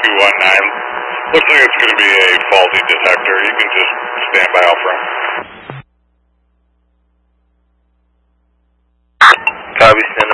219. Looks like it's going to be a faulty detector. You can just stand by out front. Copy, stand